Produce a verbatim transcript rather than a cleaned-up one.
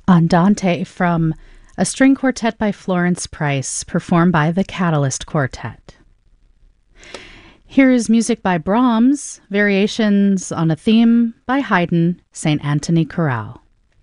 Andante from a string quartet by Florence Price, performed by the Catalyst Quartet. Here is music by Brahms, variations on a theme by Haydn, Saint Anthony Chorale.